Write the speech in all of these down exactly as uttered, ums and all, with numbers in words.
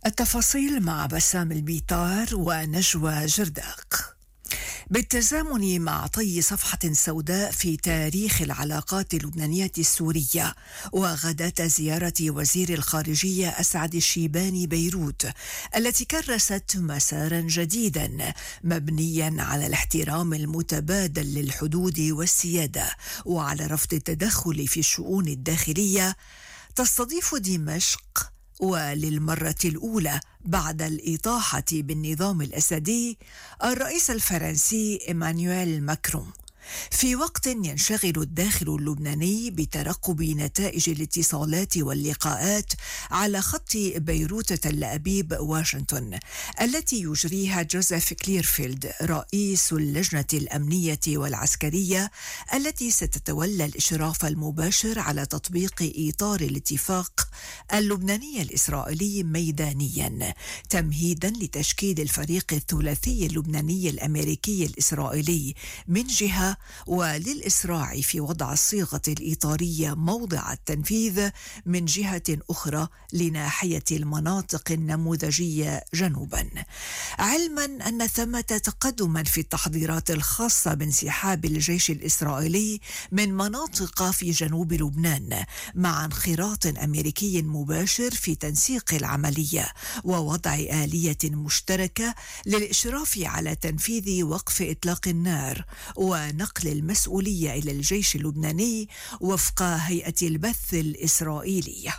التفاصيل مع بسام البيطار ونجوى جرداق. بالتزامن مع طي صفحة سوداء في تاريخ العلاقات اللبنانية السورية وغداة زيارة وزير الخارجية أسعد الشيباني بيروت التي كرست مسارا جديدا مبنيا على الاحترام المتبادل للحدود والسيادة وعلى رفض التدخل في الشؤون الداخلية، تستضيف دمشق وللمرة الأولى بعد الإطاحة بالنظام الأسدي الرئيس الفرنسي إيمانويل ماكرون، في وقت ينشغل الداخل اللبناني بترقب نتائج الاتصالات واللقاءات على خط بيروت تل أبيب واشنطن التي يجريها جوزيف كليرفيلد رئيس اللجنة الأمنية والعسكرية التي ستتولى الإشراف المباشر على تطبيق إطار الاتفاق اللبناني الإسرائيلي ميدانيا، تمهيدا لتشكيل الفريق الثلاثي اللبناني الأمريكي الإسرائيلي من جهة، وللإسراع في وضع الصيغة الإطارية موضع التنفيذ من جهة أخرى لناحية المناطق النموذجية جنوبا، علما أن ثمة تقدما في التحضيرات الخاصة بانسحاب الجيش الإسرائيلي من مناطق في جنوب لبنان مع انخراط أمريكي مباشر في تنسيق العملية ووضع آلية مشتركة للإشراف على تنفيذ وقف إطلاق النار ونقل المسؤولية إلى الجيش اللبناني وفق هيئة البث الإسرائيلية.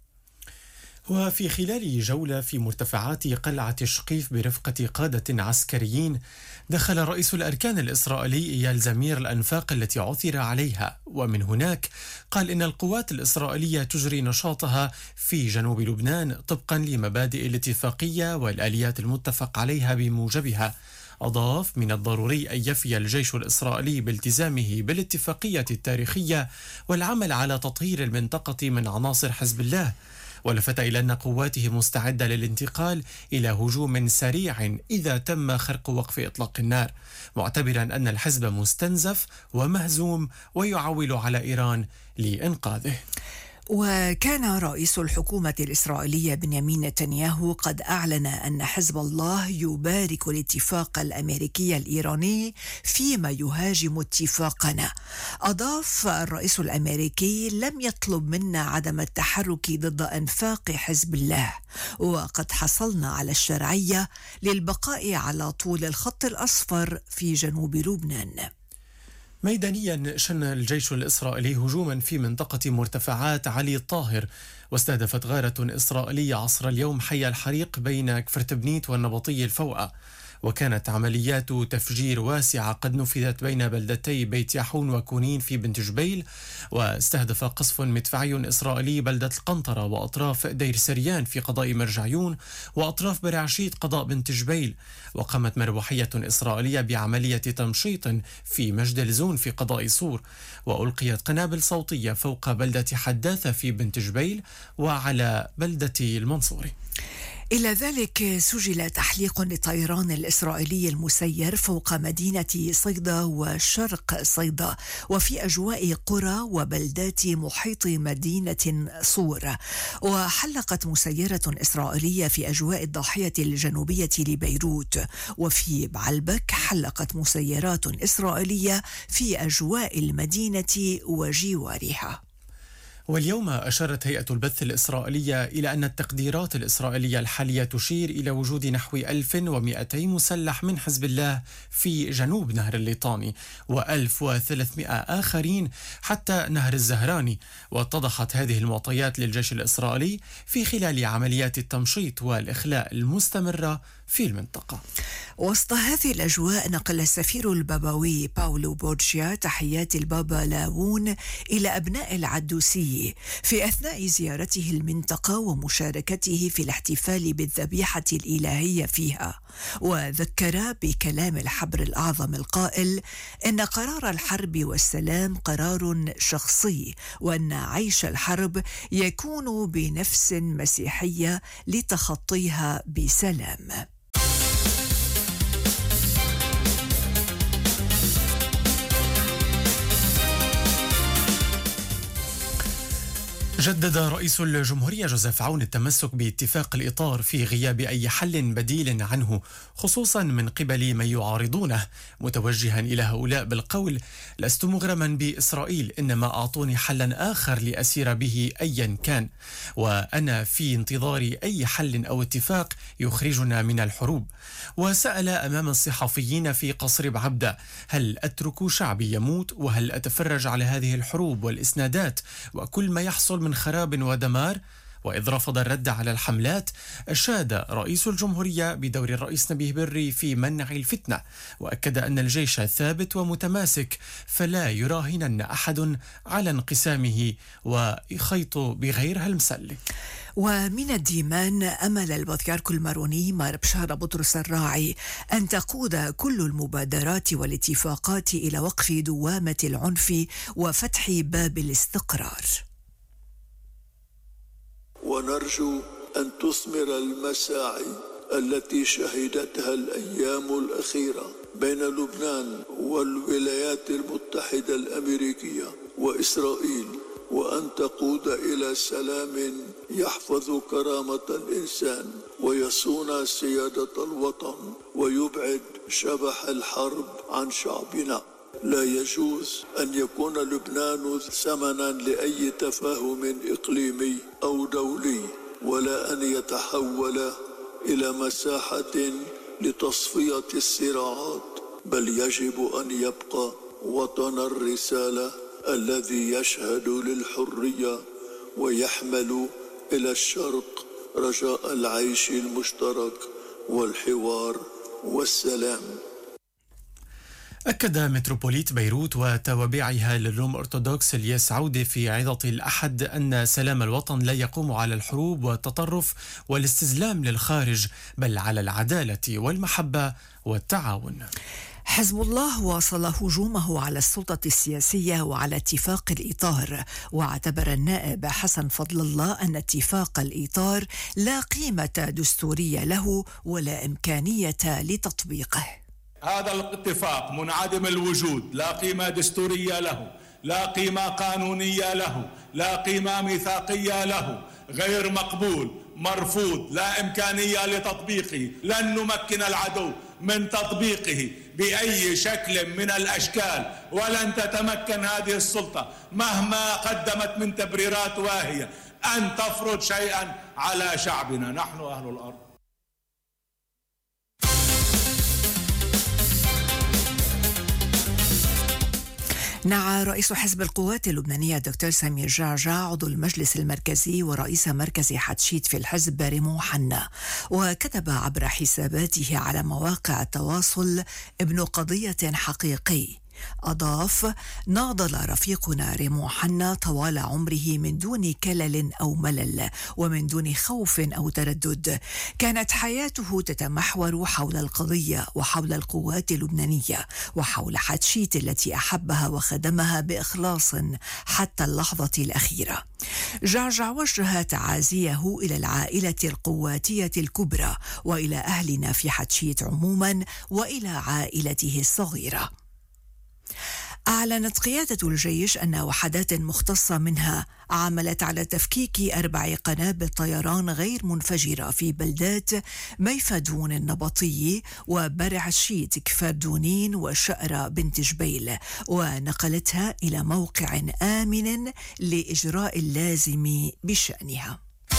وفي خلال جولة في مرتفعات قلعة شقيف برفقة قادة عسكريين، دخل رئيس الأركان الإسرائيلي إيال زمير الأنفاق التي عثر عليها، ومن هناك قال إن القوات الإسرائيلية تجري نشاطها في جنوب لبنان طبقا لمبادئ الاتفاقية والآليات المتفق عليها بموجبها. أضاف: من الضروري أن يفي الجيش الإسرائيلي بالتزامه بالاتفاقية التاريخية والعمل على تطهير المنطقة من عناصر حزب الله، ولفت إلى أن قواته مستعدة للانتقال إلى هجوم سريع إذا تم خرق وقف إطلاق النار، معتبرا أن الحزب مستنزف ومهزوم ويعول على إيران لإنقاذه. وكان رئيس الحكومة الإسرائيلية بنيامين نتنياهو قد أعلن أن حزب الله يبارك الاتفاق الأمريكي الإيراني فيما يهاجم اتفاقنا. أضاف الرئيس الأمريكي: لم يطلب منا عدم التحرك ضد أنفاق حزب الله، وقد حصلنا على الشرعية للبقاء على طول الخط الأصفر في جنوب لبنان. ميدانيا شن الجيش الإسرائيلي هجوما في منطقة مرتفعات علي الطاهر، واستهدفت غارة إسرائيلية عصر اليوم حي الحريق بين كفرتبنيت والنبطي الفوأة، وكانت عمليات تفجير واسعة قد نفذت بين بلدتي بيت يحون وكونين في بنت جبيل، واستهدف قصف مدفعي إسرائيلي بلدة القنطرة وأطراف دير سريان في قضاء مرجعيون وأطراف برعشيت قضاء بنت جبيل، وقامت مروحية إسرائيلية بعملية تمشيط في مجد الزون في قضاء صور، وألقيت قنابل صوتية فوق بلدة حداثة في بنت جبيل وعلى بلدة المنصوري. إلى ذلك سجل تحليق للطيران الإسرائيلي المسير فوق مدينة صيدا وشرق صيدا وفي أجواء قرى وبلدات محيط مدينة صور، وحلقت مسيرة إسرائيلية في أجواء الضاحية الجنوبية لبيروت، وفي بعلبك حلقت مسيرات إسرائيلية في أجواء المدينة وجوارها. واليوم أشارت هيئة البث الإسرائيلية إلى أن التقديرات الإسرائيلية الحالية تشير إلى وجود نحو ألف ومئتين مسلح من حزب الله في جنوب نهر الليطاني وألف وثلاثمئة آخرين حتى نهر الزهراني، واتضحت هذه المعطيات للجيش الإسرائيلي في خلال عمليات التمشيط والإخلاء المستمرة في المنطقة. وسط هذه الأجواء نقل السفير البابوي باولو بورجيا تحيات البابا لاون إلى أبناء العدوسي في أثناء زيارته المنطقة ومشاركته في الاحتفال بالذبيحة الإلهية فيها، وذكر بكلام الحبر الأعظم القائل إن قرار الحرب والسلام قرار شخصي، وأن عيش الحرب يكون بنفس مسيحية لتخطيها بسلام. جدد رئيس الجمهورية جوزيف عون التمسك باتفاق الإطار في غياب أي حل بديل عنه، خصوصا من قبل من يعارضونه، متوجها إلى هؤلاء بالقول: لست مغرما بإسرائيل، إنما أعطوني حلا آخر لأسير به أيا كان، وأنا في انتظار أي حل أو اتفاق يخرجنا من الحروب. وسأل أمام الصحفيين في قصر بعبدة: هل أترك شعبي يموت؟ وهل أتفرج على هذه الحروب والإسنادات وكل ما يحصل من خراب ودمار؟ وإذ رفض الرد على الحملات، أشاد رئيس الجمهورية بدور الرئيس نبيه بري في منع الفتنة، وأكد أن الجيش ثابت ومتماسك، فلا يراهنن أحد على انقسامه ويخيط بغير هالمسلة. ومن الديمان أمل البطريرك الماروني مار بشارة بطرس الراعي أن تقود كل المبادرات والاتفاقات إلى وقف دوامة العنف وفتح باب الاستقرار. ونرجو أن تثمر المساعي التي شهدتها الأيام الأخيرة بين لبنان والولايات المتحدة الأمريكية وإسرائيل، وأن تقود إلى سلام يحفظ كرامة الإنسان ويصون سيادة الوطن ويبعد شبح الحرب عن شعبنا. لا يجوز أن يكون لبنان ثمنا لأي تفاهم إقليمي أو دولي، ولا أن يتحول إلى مساحة لتصفية الصراعات، بل يجب أن يبقى وطن الرسالة الذي يشهد للحرية ويحمل إلى الشرق رجاء العيش المشترك والحوار والسلام. أكد متروبوليت بيروت وتوابعها للروم أرثوذكس الياس عودة في عظة الأحد أن سلام الوطن لا يقوم على الحروب والتطرف والاستسلام للخارج، بل على العدالة والمحبة والتعاون. حزب الله واصل هجومه على السلطة السياسية وعلى اتفاق الإطار، واعتبر النائب حسن فضل الله أن اتفاق الإطار لا قيمة دستورية له ولا إمكانية لتطبيقه. هذا الاتفاق منعدم الوجود، لا قيمة دستورية له، لا قيمة قانونية له، لا قيمة ميثاقية له، غير مقبول، مرفوض، لا إمكانية لتطبيقه. لن نمكن العدو من تطبيقه بأي شكل من الأشكال، ولن تتمكن هذه السلطة مهما قدمت من تبريرات واهية أن تفرض شيئا على شعبنا. نحن أهل الأرض. نعى رئيس حزب القوات اللبنانية الدكتور سمير جعجع عضو المجلس المركزي ورئيس مركز حتشيت في الحزب ريمون حنا، وكتب عبر حساباته على مواقع التواصل: ابن قضية حقيقي. أضاف: ناضل رفيقنا ريمون حنا طوال عمره من دون كلل أو ملل ومن دون خوف أو تردد. كانت حياته تتمحور حول القضية وحول القوات اللبنانية وحول حتشيت التي أحبها وخدمها بإخلاص حتى اللحظة الأخيرة. جعجع وجه تعازيه إلى العائلة القواتية الكبرى وإلى أهلنا في حتشيت عموما وإلى عائلته الصغيرة. أعلنت قيادة الجيش أن وحدات مختصة منها عملت على تفكيك أربع قنابل طيران غير منفجرة في بلدات ميفدون النبطي وبرع الشيت كفردونين وشأرة بنت جبيل، ونقلتها إلى موقع آمن لإجراء اللازم بشأنها.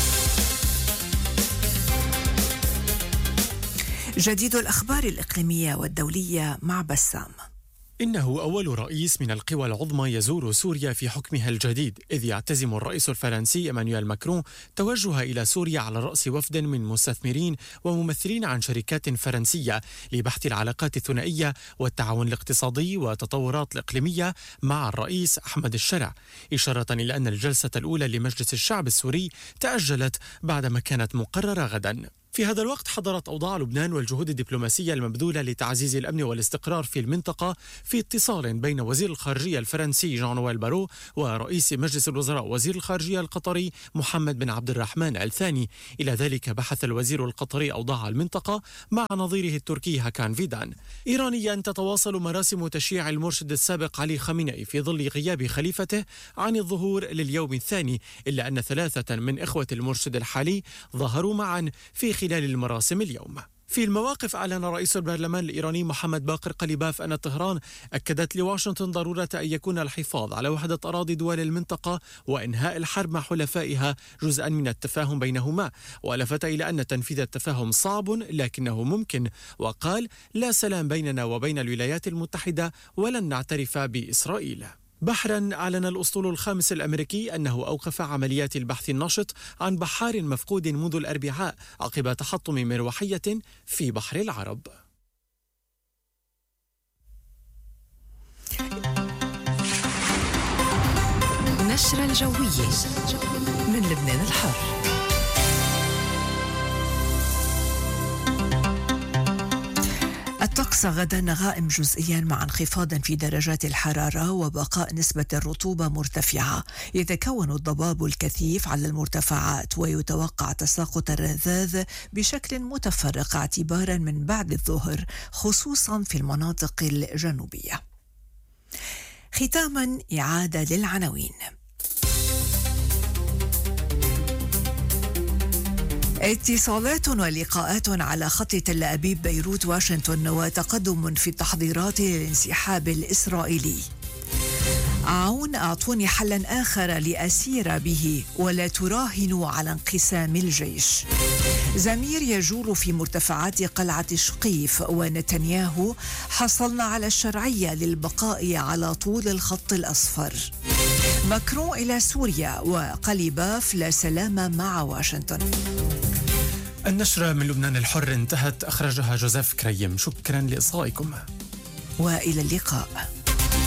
جديد الأخبار الإقليمية والدولية مع بسام. إنه أول رئيس من القوى العظمى يزور سوريا في حكمها الجديد، إذ يعتزم الرئيس الفرنسي إيمانويل ماكرون توجه إلى سوريا على رأس وفد من مستثمرين وممثلين عن شركات فرنسية لبحث العلاقات الثنائية والتعاون الاقتصادي والتطورات الإقليمية مع الرئيس أحمد الشرع، إشارة إلى أن الجلسة الأولى لمجلس الشعب السوري تأجلت بعدما كانت مقررة غدا. في هذا الوقت حضرت أوضاع لبنان والجهود الدبلوماسية المبذولة لتعزيز الأمن والاستقرار في المنطقة في اتصال بين وزير الخارجية الفرنسي جان نويل بارو ورئيس مجلس الوزراء وزير الخارجية القطري محمد بن عبد الرحمن الثاني. إلى ذلك بحث الوزير القطري أوضاع المنطقة مع نظيره التركي هاكان فيدان. إيرانيا تتواصل مراسم تشييع المرشد السابق علي خامنئي في ظل غياب خليفته عن الظهور لليوم الثاني، إلا أن ثلاثة من إخوة المرشد الحالي ظهروا معا في خلال المراسم اليوم. في المواقف أعلن رئيس البرلمان الإيراني محمد باقر قليباف أن طهران أكدت لواشنطن ضرورة أن يكون الحفاظ على وحدة أراضي دول المنطقة وإنهاء الحرب مع حلفائها جزءا من التفاهم بينهما، ولفت إلى أن تنفيذ التفاهم صعب لكنه ممكن، وقال: لا سلام بيننا وبين الولايات المتحدة ولن نعترف بإسرائيل. بحرا أعلن الأسطول الخامس الأمريكي أنه أوقف عمليات البحث النشط عن بحار مفقود منذ الأربعاء عقب تحطم مروحية في بحر العرب. نشرة الجوية من لبنان الحر. الطقس غدا غائم جزئيا مع انخفاض في درجات الحرارة وبقاء نسبة الرطوبة مرتفعة. يتكون الضباب الكثيف على المرتفعات ويتوقع تساقط الرذاذ بشكل متفرق اعتبارا من بعد الظهر خصوصا في المناطق الجنوبية. ختاما إعادة للعناوين. اتصالات ولقاءات على خط تل أبيب بيروت واشنطن وتقدم في التحضيرات للانسحاب الإسرائيلي. عون أعطوني حلا آخر لأسير به ولا تراهنوا على انقسام الجيش. زمير يجول في مرتفعات قلعة شقيف ونتنياهو حصلنا على الشرعية للبقاء على طول الخط الأصفر. ماكرون إلى سوريا وقليباف لا سلام مع واشنطن. النشرة من لبنان الحر انتهت، أخرجها جوزيف كريم. شكرا لإصغائكم وإلى اللقاء.